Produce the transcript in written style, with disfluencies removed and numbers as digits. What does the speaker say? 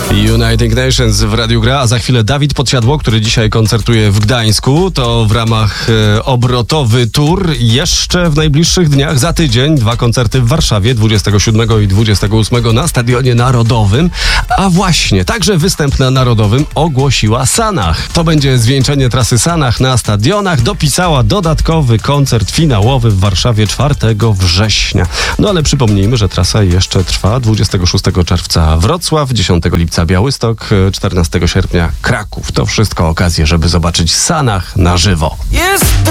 United Nations w Radiu Gra, a za chwilę Dawid Podsiadło, który dzisiaj koncertuje w Gdańsku. To w ramach obrotowy tour. Jeszcze w najbliższych dniach, za tydzień, 2 koncerty w Warszawie, 27 i 28 na Stadionie Narodowym. A właśnie, także występ na Narodowym ogłosiła Sanach. To będzie zwieńczenie trasy Sanach na stadionach. Dopisała dodatkowy koncert finałowy w Warszawie 4 września. No ale przypomnijmy, że trasa jeszcze trwa. 26 czerwca Wrocław, 10 lipca Białystok, 14 sierpnia Kraków. To wszystko okazje, żeby zobaczyć Sanach na żywo.